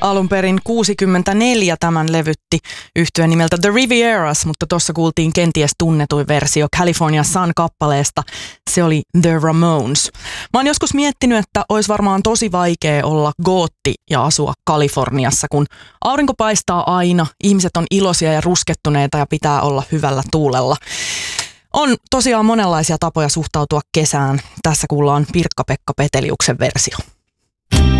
Alun perin 64 tämän levytti yhtye nimeltä The Rivieras, mutta tuossa kuultiin kenties tunnetuin versio California Sun-kappaleesta. Se oli The Ramones. Mä oon joskus miettinyt, että olisi varmaan tosi vaikea olla gootti ja asua Kaliforniassa, kun aurinko paistaa aina, ihmiset on iloisia ja ruskettuneita ja pitää olla hyvällä tuulella. On tosiaan monenlaisia tapoja suhtautua kesään. Tässä kuullaan Pirkka-Pekka Peteliuksen versio.